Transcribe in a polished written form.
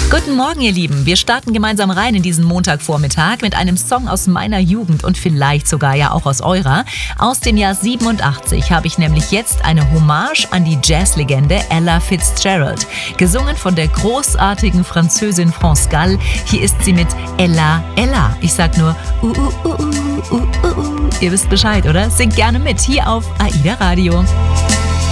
Guten Morgen, ihr Lieben. Wir starten gemeinsam rein in diesen Montagvormittag mit einem Song aus meiner Jugend und vielleicht sogar ja auch aus eurer. Aus dem Jahr 87 habe ich nämlich jetzt eine Hommage an die Jazzlegende Ella Fitzgerald. Gesungen von der großartigen Französin France Gall. Hier ist sie mit Ella, Ella. Ich sag nur Ihr wisst Bescheid, oder? Singt gerne mit hier auf AIDA Radio.